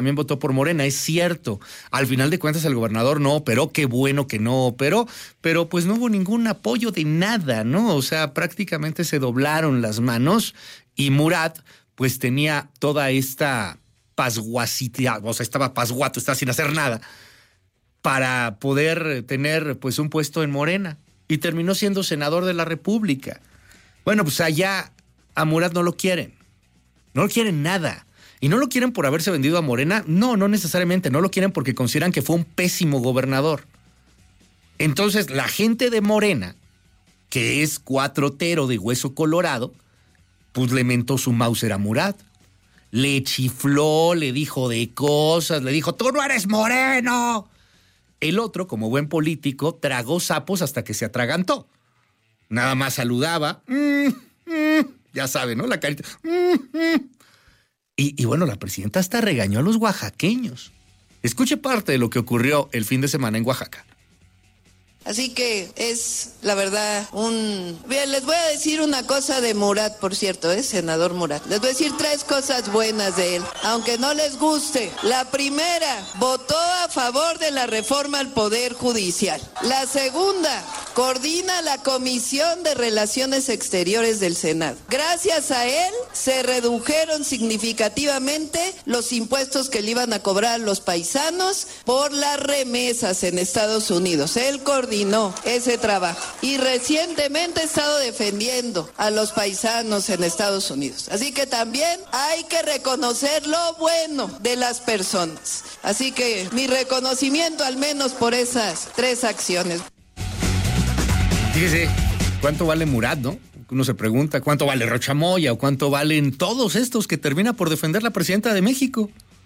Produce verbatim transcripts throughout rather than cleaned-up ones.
también votó por Morena, es cierto. Al final de cuentas el gobernador no operó, qué bueno que no operó, pero pues no hubo ningún apoyo de nada, ¿no? O sea, prácticamente se doblaron las manos y Murat pues tenía toda esta pasguacita, o sea, estaba pasguato, estaba sin hacer nada, para poder tener pues un puesto en Morena. Y terminó siendo senador de la República. Bueno, pues allá a Murat no lo quieren. No lo quieren nada. ¿Y no lo quieren por haberse vendido a Morena? No, no necesariamente. No lo quieren porque consideran que fue un pésimo gobernador. Entonces, la gente de Morena, que es cuatrotero de hueso colorado, pues le mentó su Mauser a Murat. Le chifló, le dijo de cosas, le dijo, ¡tú no eres moreno! El otro, como buen político, tragó sapos hasta que se atragantó. Nada más saludaba. Mm, mm, ya sabe, ¿no? La carita. Mm, mm. Y, y bueno, la presidenta hasta regañó a los oaxaqueños. Escuche parte de lo que ocurrió el fin de semana en Oaxaca. Así que es, la verdad, un... Bien, les voy a decir una cosa de Murat, por cierto, ¿eh? Senador Murat. Les voy a decir tres cosas buenas de él, aunque no les guste. La primera, votó a favor de la reforma al Poder Judicial. La segunda, coordina la Comisión de Relaciones Exteriores del Senado. Gracias a él, se redujeron significativamente los impuestos que le iban a cobrar los paisanos por las remesas en Estados Unidos. Él coordinó ese trabajo y recientemente he estado defendiendo a los paisanos en Estados Unidos. Así que también hay que reconocer lo bueno de las personas. Así que mi reconocimiento al menos por esas tres acciones. Fíjese, ¿cuánto vale Murat, no? Uno se pregunta, ¿cuánto vale Rocha Moya o cuánto valen todos estos que termina por defender la presidenta de México?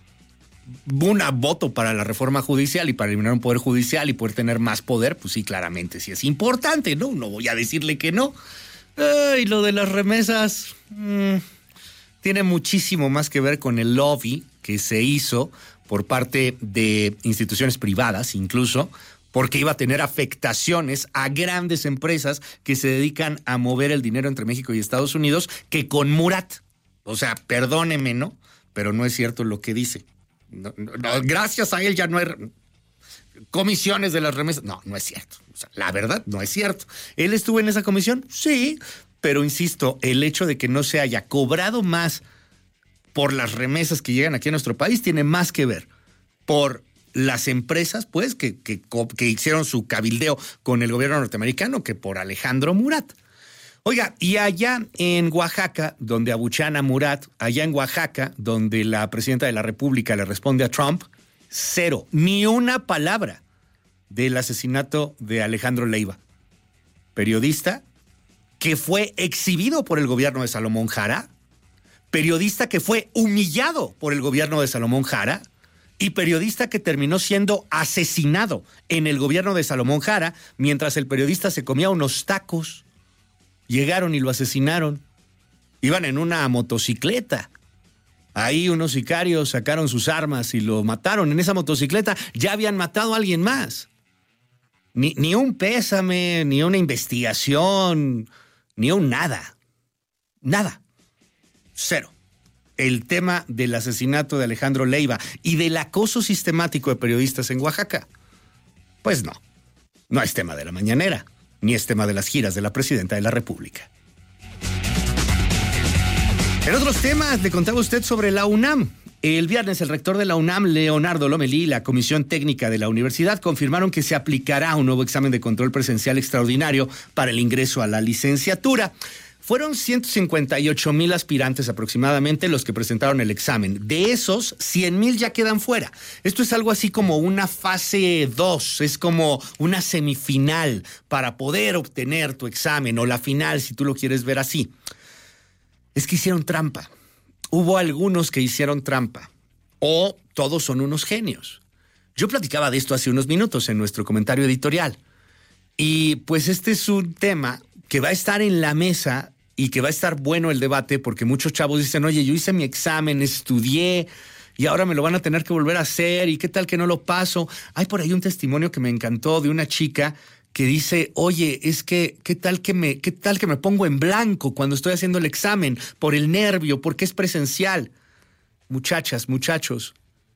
Un voto para la reforma judicial y para eliminar un poder judicial y poder tener más poder, pues sí, claramente sí es importante, ¿no? No voy a decirle que no. Y lo de las remesas mmm, tiene muchísimo más que ver con el lobby que se hizo por parte de instituciones privadas, incluso, porque iba a tener afectaciones a grandes empresas que se dedican a mover el dinero entre México y Estados Unidos, que con Murat. O sea, perdóneme, ¿no? Pero no es cierto lo que dice. No, no, no, gracias a él ya no hay comisiones de las remesas. No, no es cierto. O sea, la verdad, no es cierto. ¿Él estuvo en esa comisión? Sí, pero insisto, el hecho de que no se haya cobrado más por las remesas que llegan aquí a nuestro país tiene más que ver por las empresas, pues, que, que, que hicieron su cabildeo con el gobierno norteamericano que por Alejandro Murat. Oiga, y allá en Oaxaca, donde abuchean a Murat, allá en Oaxaca, donde la presidenta de la República le responde a Trump, cero, ni una palabra del asesinato de Alejandro Leiva, periodista que fue exhibido por el gobierno de Salomón Jara, periodista que fue humillado por el gobierno de Salomón Jara y periodista que terminó siendo asesinado en el gobierno de Salomón Jara mientras el periodista se comía unos tacos. Llegaron y lo asesinaron. Iban en una motocicleta. Ahí unos sicarios sacaron sus armas y lo mataron. En esa motocicleta ya habían matado a alguien más. Ni, ni un pésame, ni una investigación, ni un nada. Nada. Cero. El tema del asesinato de Alejandro Leiva y del acoso sistemático de periodistas en Oaxaca. Pues no. No es tema de la mañanera. Ni es tema de las giras de la presidenta de la República. En otros temas, le contaba usted sobre la UNAM. El viernes, el rector de la UNAM, Leonardo Lomelí, y la Comisión Técnica de la Universidad confirmaron que se aplicará un nuevo examen de control presencial extraordinario para el ingreso a la licenciatura. Fueron ciento cincuenta y ocho mil aspirantes aproximadamente los que presentaron el examen. De esos, cien mil ya quedan fuera. Esto es algo así como una fase dos, es como una semifinal para poder obtener tu examen, o la final si tú lo quieres ver así. Es que hicieron trampa. Hubo algunos que hicieron trampa. O todos son unos genios. Yo platicaba de esto hace unos minutos en nuestro comentario editorial. Y pues este es un tema que va a estar en la mesa y que va a estar bueno el debate, porque muchos chavos dicen, oye, yo hice mi examen, estudié y ahora me lo van a tener que volver a hacer, y qué tal que no lo paso. Hay por ahí un testimonio que me encantó de una chica que dice, oye, es que qué tal que me, qué tal que me pongo en blanco cuando estoy haciendo el examen por el nervio, porque es presencial. Muchachas, muchachos,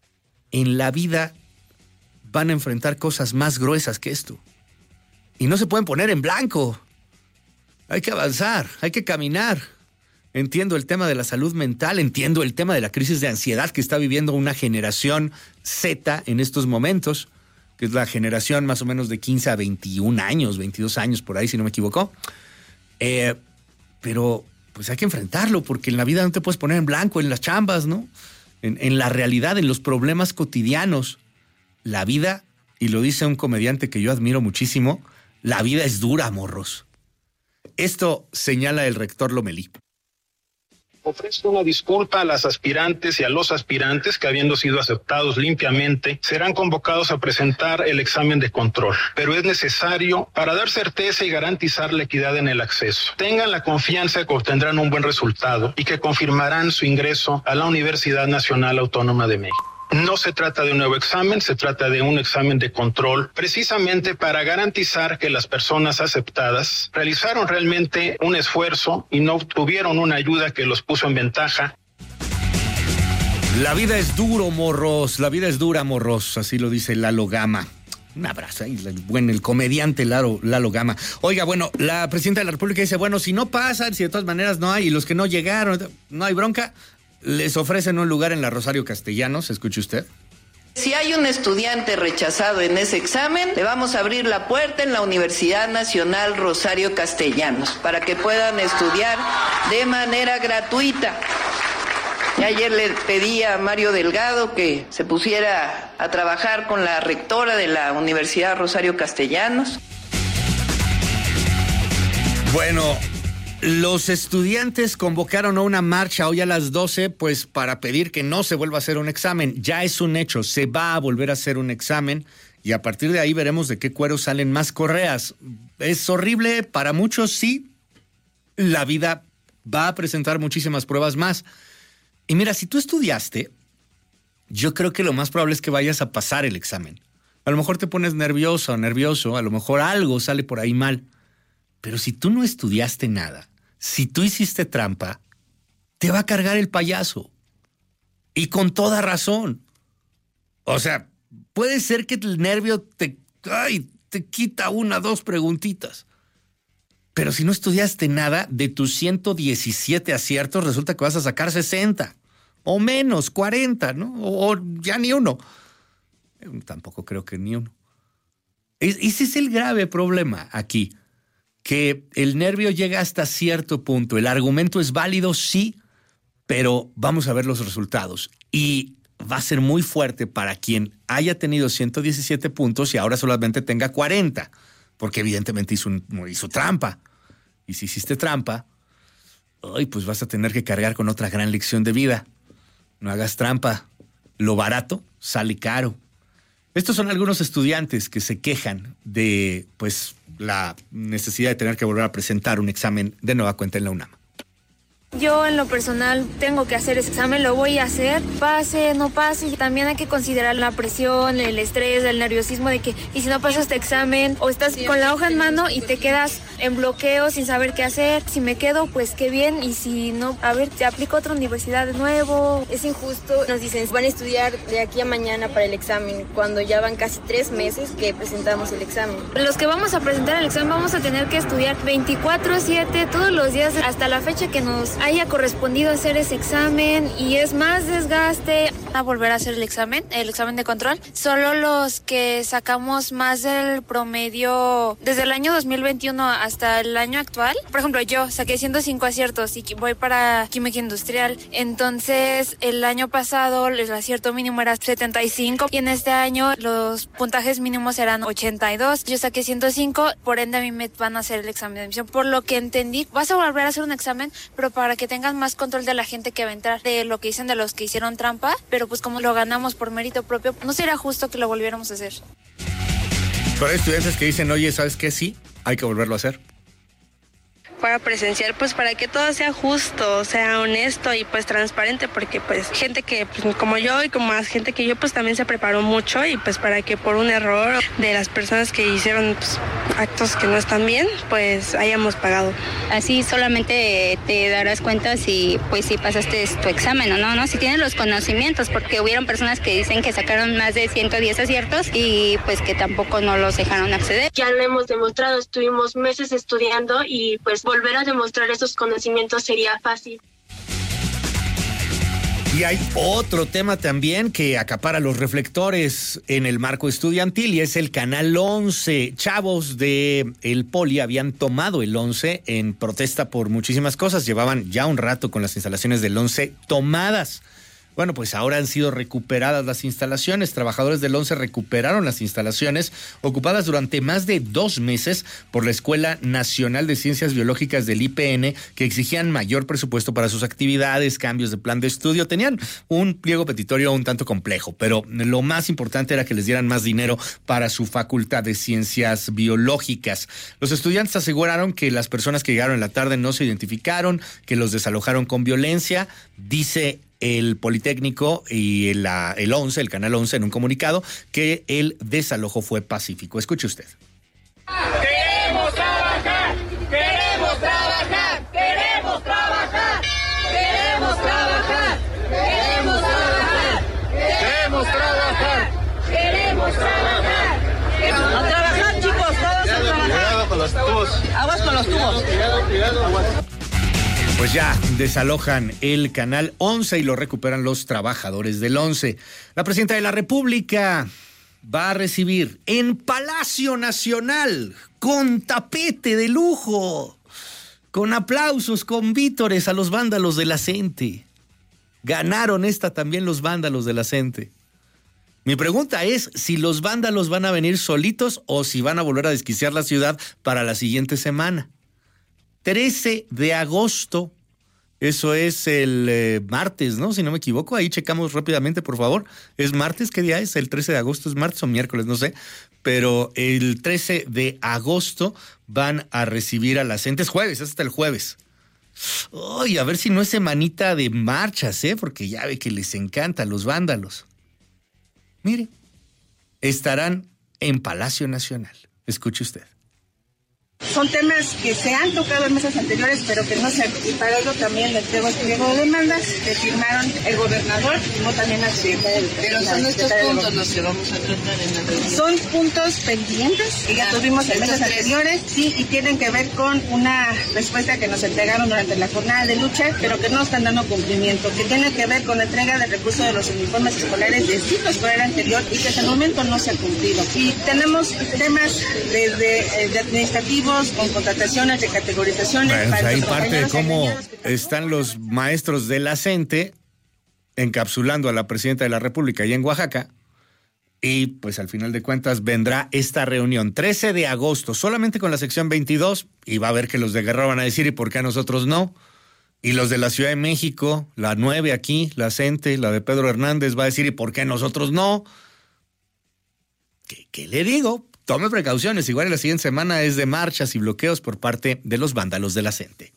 en la vida van a enfrentar cosas más gruesas que esto. Y no se pueden poner en blanco. Hay que avanzar, hay que caminar. Entiendo el tema de la salud mental, entiendo el tema de la crisis de ansiedad que está viviendo una generación Z en estos momentos, que es la generación más o menos de quince a veintiún años, veintidós años por ahí, si no me equivoco. Eh, pero pues hay que enfrentarlo, porque en la vida no te puedes poner en blanco, en las chambas, ¿no? En, en la realidad, en los problemas cotidianos. La vida, y lo dice un comediante que yo admiro muchísimo, la vida es dura, morros. Esto señala el rector Lomelí. Ofrezco una disculpa a las aspirantes y a los aspirantes que, habiendo sido aceptados limpiamente, serán convocados a presentar el examen de control. Pero es necesario para dar certeza y garantizar la equidad en el acceso. Tengan la confianza de que obtendrán un buen resultado y que confirmarán su ingreso a la Universidad Nacional Autónoma de México. No se trata de un nuevo examen, se trata de un examen de control, precisamente para garantizar que las personas aceptadas realizaron realmente un esfuerzo y no obtuvieron una ayuda que los puso en ventaja. La vida es duro, morros, la vida es dura, morros, así lo dice Lalo Gama. Un abrazo, ¿eh? el, bueno, el comediante Lalo, Lalo Gama. Oiga, bueno, la presidenta de la República dice, bueno, si no pasan, si de todas maneras no hay, y los que no llegaron, no hay bronca, les ofrecen un lugar en la Rosario Castellanos, escuche usted. Si hay un estudiante rechazado en ese examen, le vamos a abrir la puerta en la Universidad Nacional Rosario Castellanos para que puedan estudiar de manera gratuita. Y ayer le pedí a Mario Delgado que se pusiera a trabajar con la rectora de la Universidad Rosario Castellanos. Bueno, los estudiantes convocaron a una marcha hoy a las doce, pues para pedir que no se vuelva a hacer un examen. Ya es un hecho, se va a volver a hacer un examen y a partir de ahí veremos de qué cuero salen más correas. Es horrible para muchos, sí. La vida va a presentar muchísimas pruebas más. Y mira, si tú estudiaste, yo creo que lo más probable es que vayas a pasar el examen. A lo mejor te pones nervioso o nervioso, a lo mejor algo sale por ahí mal. Pero si tú no estudiaste nada, si tú hiciste trampa, te va a cargar el payaso. Y con toda razón. O sea, puede ser que el nervio te, ay, te quita una, dos preguntitas. Pero si no estudiaste nada, de tus ciento diecisiete aciertos, resulta que vas a sacar sesenta. O menos, cuarenta, ¿no? O, o ya ni uno. Tampoco creo que ni uno. Es, ese es el grave problema aquí. Que el nervio llega hasta cierto punto. El argumento es válido, sí, pero vamos a ver los resultados. Y va a ser muy fuerte para quien haya tenido ciento diecisiete puntos y ahora solamente tenga cuarenta, porque evidentemente hizo, un, hizo trampa. Y si hiciste trampa, ay, pues vas a tener que cargar con otra gran lección de vida. No hagas trampa. Lo barato sale caro. Estos son algunos estudiantes que se quejan de, pues, la necesidad de tener que volver a presentar un examen de nueva cuenta en la UNAM. Yo en lo personal tengo que hacer ese examen, lo voy a hacer, pase, no pase. Y también hay que considerar la presión, el estrés, el nerviosismo de que, y si no paso este examen, o estás con la hoja en mano y te quedas en bloqueo sin saber qué hacer. Si me quedo, pues qué bien, y si no, a ver, te aplico a otra universidad de nuevo. Es injusto, nos dicen, van a estudiar de aquí a mañana para el examen, cuando ya van casi tres meses que presentamos el examen. Los que vamos a presentar el examen vamos a tener que estudiar veinticuatro siete todos los días hasta la fecha que nos haya correspondido hacer ese examen, y es más desgaste. A volver a hacer el examen, el examen de control. Solo los que sacamos más del promedio desde el año dos mil veintiuno hasta el año actual. Por ejemplo, yo saqué ciento cinco aciertos y voy para química industrial. Entonces, el año pasado el acierto mínimo era setenta y cinco y en este año los puntajes mínimos eran ochenta y dos. Yo saqué ciento cinco, por ende a mí me van a hacer el examen de admisión. Por lo que entendí, vas a volver a hacer un examen, pero para que tengan más control de la gente que va a entrar, de lo que dicen de los que hicieron trampa, pero pues como lo ganamos por mérito propio, no sería justo que lo volviéramos a hacer. Pero hay estudiantes que dicen, oye, ¿sabes qué? Sí, hay que volverlo a hacer. fuera presencial, pues para que todo sea justo, sea honesto y pues transparente, porque pues gente que pues, como yo y como más gente que yo pues también se preparó mucho y pues para que por un error de las personas que hicieron pues, actos que no están bien, pues hayamos pagado. Así solamente te darás cuenta si pues si pasaste tu examen o no, ¿no? Si tienes los conocimientos, porque hubieron personas que dicen que sacaron más de ciento diez aciertos y pues que tampoco no los dejaron acceder. Ya lo hemos demostrado, estuvimos meses estudiando y pues volver a demostrar esos conocimientos sería fácil. Y hay otro tema también que acapara los reflectores en el marco estudiantil y es el Canal once. Chavos de el Poli habían tomado el once en protesta por muchísimas cosas. Llevaban ya un rato con las instalaciones del once tomadas. Bueno, pues ahora han sido recuperadas las instalaciones. Trabajadores del once recuperaron las instalaciones ocupadas durante más de dos meses por la Escuela Nacional de Ciencias Biológicas del I P N, que exigían mayor presupuesto para sus actividades, cambios de plan de estudio. Tenían un pliego petitorio un tanto complejo, pero lo más importante era que les dieran más dinero para su Facultad de Ciencias Biológicas. Los estudiantes aseguraron que las personas que llegaron en la tarde no se identificaron, que los desalojaron con violencia. Dice el Politécnico y el, el once, el Canal once, en un comunicado, que el desalojo fue pacífico. Escuche usted. ¡Queremos trabajar! ¡Queremos trabajar! ¡Queremos trabajar! ¡Queremos trabajar! ¡Queremos trabajar! ¡Queremos trabajar! ¡Queremos trabajar! A trabajar, chicos, todos a trabajar. Cuidado con los tubos. Aguas con los tubos. Cuidado, cuidado, aguas. Pues ya desalojan el Canal once y lo recuperan los trabajadores del once. La presidenta de la República va a recibir en Palacio Nacional, con tapete de lujo, con aplausos, con vítores a los vándalos de la CENTE. Ganaron esta también los vándalos de la CENTE. Mi pregunta es si los vándalos van a venir solitos o si van a volver a desquiciar la ciudad para la siguiente semana. trece de agosto, eso es el eh, martes, ¿no? Si no me equivoco, ahí checamos rápidamente, por favor. ¿Es martes? ¿Qué día es? ¿El trece de agosto? ¿Es martes o miércoles? No sé. Pero el trece de agosto van a recibir a la CENTE. Es jueves, es hasta el jueves. Uy, a ver si no es semanita de marchas, ¿eh? Porque ya ve que les encanta a los vándalos. Mire, estarán en Palacio Nacional. Escuche usted. Son temas que se han tocado en mesas anteriores, pero que no se han. Y para ello también le tengo este pliego de demandas que firmaron el gobernador y no también la secretaria. Pero son estos puntos los que vamos a tratar en la reunión. Son puntos pendientes que ya tuvimos en mesas anteriores, sí, y tienen que ver con una respuesta que nos entregaron durante la jornada de lucha, pero que no están dando cumplimiento, que tiene que ver con la entrega de recursos de los uniformes escolares del ciclo escolar anterior y que hasta el momento no se ha cumplido. Y tenemos temas desde eh, de administrativos, con contrataciones, de categorizaciones. Bueno, para hay parte de cómo están los maestros de la CENTE encapsulando a la presidenta de la República allá en Oaxaca. Y pues al final de cuentas vendrá esta reunión trece de agosto, solamente con la sección veintidós, y va a ver que los de Guerrero van a decir ¿y por qué a nosotros no? Y los de la Ciudad de México, la nueve aquí, la CENTE, la de Pedro Hernández, va a decir ¿y por qué a nosotros no? ¿Qué, qué le digo? Tome precauciones, igual en la siguiente semana es de marchas y bloqueos por parte de los vándalos de la CENTE.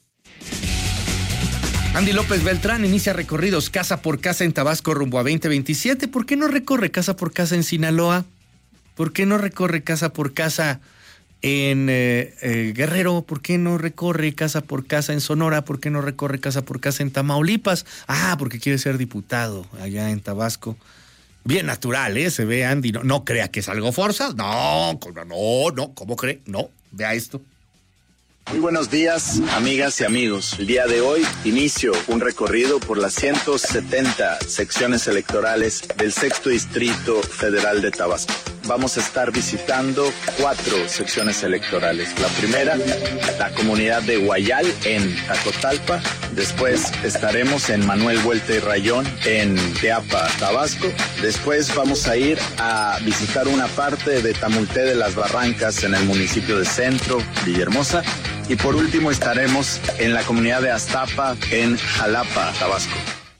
Andy López Beltrán inicia recorridos casa por casa en Tabasco rumbo a veinte veintisiete. ¿Por qué no recorre casa por casa en Sinaloa? ¿Por qué no recorre casa por casa en eh, eh, Guerrero? ¿Por qué no recorre casa por casa en Sonora? ¿Por qué no recorre casa por casa en Tamaulipas? Ah, porque quiere ser diputado allá en Tabasco. Bien natural, ¿eh? Se ve Andy. No, no crea que es algo forzado. No, no, no. ¿Cómo cree? No, vea esto. Muy buenos días, amigas y amigos. El día de hoy inicio un recorrido por las ciento setenta secciones electorales del sexto Distrito Federal de Tabasco. Vamos a estar visitando cuatro secciones electorales. La primera, la comunidad de Guayal en Tacotalpa. Después estaremos en Manuel Vuelta y Rayón en Teapa, Tabasco. Después vamos a ir a visitar una parte de Tamulté de las Barrancas en el municipio de Centro, Villahermosa. Y por último estaremos en la comunidad de Aztapa en Jalapa, Tabasco.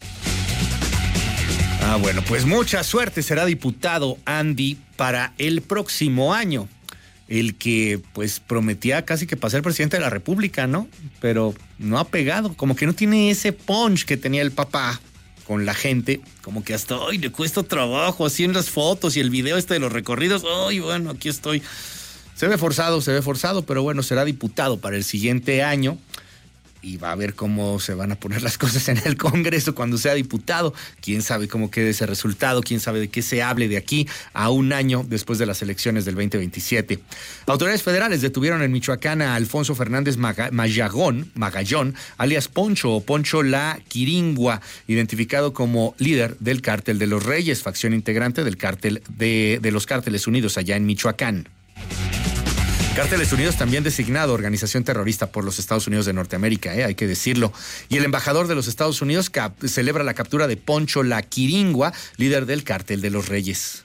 Ah, bueno, pues mucha suerte. Será diputado Andy para el próximo año. el que pues prometía casi que para ser presidente de la República, ¿no? Pero no ha pegado, como que no tiene ese punch que tenía el papá con la gente, como que hasta hoy le cuesta trabajo así en las fotos y el video este de los recorridos. Ay, bueno, aquí estoy. Se ve forzado, se ve forzado, pero bueno, será diputado para el siguiente año y va a ver cómo se van a poner las cosas en el Congreso cuando sea diputado. Quién sabe cómo quede ese resultado, quién sabe de qué se hable de aquí a un año después de las elecciones del veinte veintisiete. Autoridades federales detuvieron en Michoacán a Alfonso Fernández Maga- Magallón, Magallón, alias Poncho o Poncho la Quiringua, identificado como líder del Cártel de los Reyes, facción integrante del cártel de, de los Cárteles Unidos allá en Michoacán. Cárteles Unidos también designado organización terrorista por los Estados Unidos de Norteamérica, eh, hay que decirlo. Y el embajador de los Estados Unidos cap- celebra la captura de Poncho la Quiringua, líder del Cártel de los Reyes.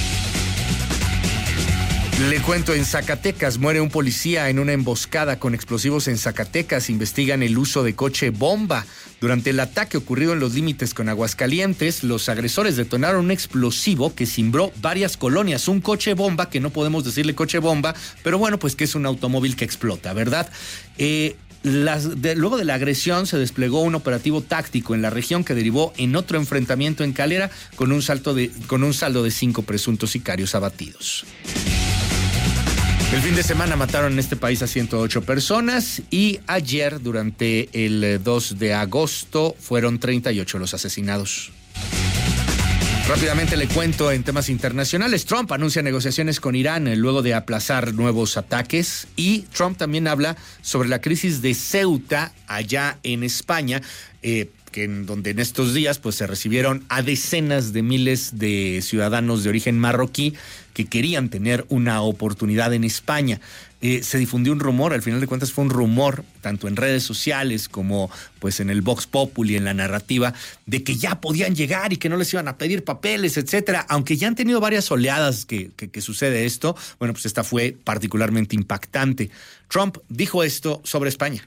Le cuento, en Zacatecas muere un policía en una emboscada con explosivos en Zacatecas. Investigan el uso de coche bomba. Durante el ataque ocurrido en los límites con Aguascalientes, los agresores detonaron un explosivo que cimbró varias colonias. Un coche bomba, que no podemos decirle coche bomba, pero bueno, pues que es un automóvil que explota, ¿verdad? Eh... Las, de, luego de la agresión se desplegó un operativo táctico en la región que derivó en otro enfrentamiento en Calera con un, salto de, con un saldo de cinco presuntos sicarios abatidos. El fin de semana mataron en este país a ciento ocho personas y ayer, durante el dos de agosto, fueron treinta y ocho los asesinados. Rápidamente le cuento en temas internacionales. Trump anuncia negociaciones con Irán luego de aplazar nuevos ataques y Trump también habla sobre la crisis de Ceuta allá en España, eh, que en donde en estos días pues se recibieron a decenas de miles de ciudadanos de origen marroquí que querían tener una oportunidad en España. Eh, se difundió un rumor, al final de cuentas fue un rumor, tanto en redes sociales como pues en el Vox Populi, en la narrativa, de que ya podían llegar y que no les iban a pedir papeles, etcétera. Aunque ya han tenido varias oleadas que, que, que sucede esto, bueno, pues esta fue particularmente impactante. Trump dijo esto sobre España.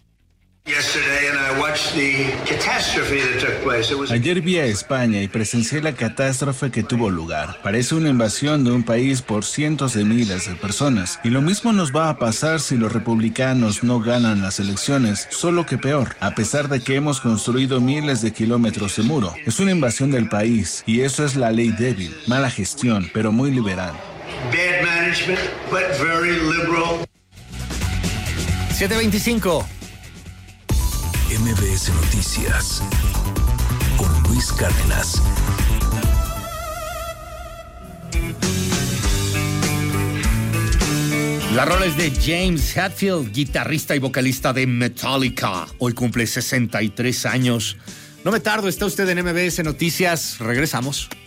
Ayer vi a España y presencié la catástrofe que tuvo lugar. Parece una invasión de un país por cientos de miles de personas. Y lo mismo nos va a pasar si los republicanos no ganan las elecciones, solo que peor. A pesar de que hemos construido miles de kilómetros de muro, es una invasión del país y eso es la ley débil, mala gestión, pero muy liberal. Bad management, but very liberal. siete veinticinco. M B S Noticias con Luis Cárdenas. La rola es de James Hetfield, guitarrista y vocalista de Metallica. Hoy cumple sesenta y tres años. No me tardo, está usted en M B S Noticias. Regresamos.